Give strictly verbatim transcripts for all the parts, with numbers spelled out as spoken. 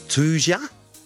Tuija.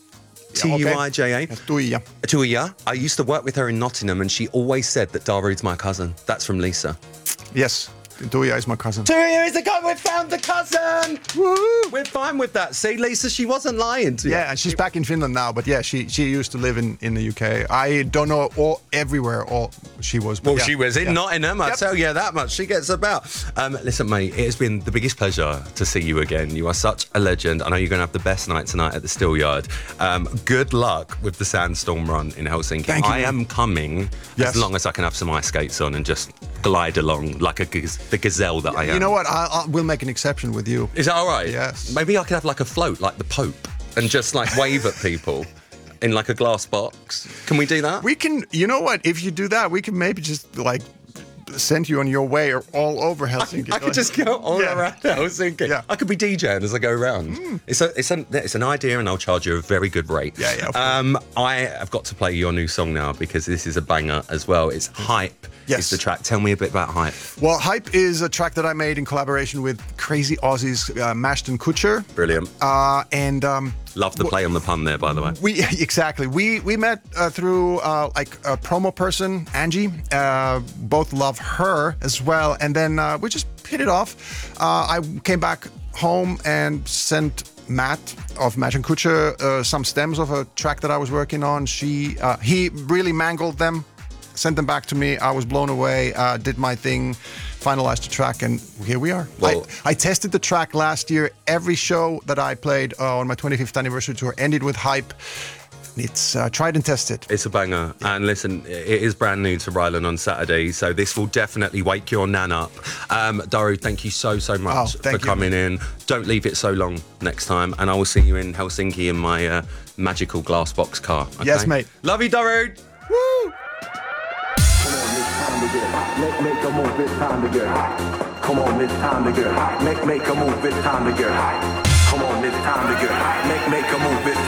T U I J A. Tuija. Tuija. I used to work with her in Nottingham, and she always said that Darude's my cousin. That's from Lisa. Yes. Tuija is my cousin. Tuija is the guy. We found the cousin. Woo! We're fine with that. See, Lisa, she wasn't lying to you. Yeah, and she's back in Finland now. But yeah, she she used to live in, in the U K. I don't know all everywhere all she was. But Well, yeah. she was in yeah. Nottingham. I Yep. tell you that much. She gets about. Um, listen, mate, it has been the biggest pleasure to see you again. You are such a legend. I know you're going to have the best night tonight at the Steelyard. Um, good luck with the Sandstorm run in Helsinki. Thank you, I man. am coming Yes. as long as I can have some ice skates on and just glide along like a gaz- the gazelle that I am. You know what? I, I will make an exception with you. Is that all right? Yes. Maybe I could have like a float like the Pope and just like wave at people in like a glass box. Can we do that? We can. You know what? If you do that, we can maybe just like send you on your way or all over Helsinki. I could just go all Yeah. around Helsinki. Yeah. I could be DJing as I go around. It's a, it's an, it's an idea, and I'll charge you a very good rate. Yeah, yeah, of Um, I have got to play your new song now because this is a banger as well. It's Hype. Yes. Is the track. Tell me a bit about Hype. Well, Hype is a track that I made in collaboration with crazy Aussies, uh, Mashton Kutcher. Brilliant. Uh, and um, Love the play on the pun there, by the way. we exactly we we met uh, through uh, like a promo person, Angie. Uh, both love her as well, and then uh, we just hit it off. Uh, I came back home and sent Matt of Mashton Kutcher uh, some stems of a track that I was working on. She uh, he really mangled them. Sent them back to me. I was blown away. Uh, did my thing, finalized the track, and here we are. Well- I, I tested the track last year. Every show that I played uh, on my twenty-fifth anniversary tour ended with Hype. It's uh, tried and tested. It's a banger. And listen, it is brand new to Rylan on Saturday, so this will definitely wake your nan up. Um, Darude, thank you so, so much Oh, for thank you. coming in. Don't leave it so long next time, and I will see you in Helsinki in my uh, magical glass box car. Okay? Yes, mate. Love you, Darude. Woo! Make, make a move, it's time to get high. Come on, it's time to get high. Make, make a move, it's time to get high. Come on, it's time to get high. Make, make a move, it's